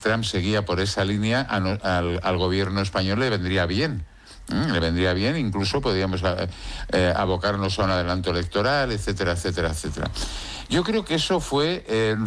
Trump seguía por esa línea, al gobierno español le vendría bien. Le vendría bien, incluso podríamos abocarnos a un adelanto electoral, etcétera, etcétera, etcétera. Yo creo que eso fue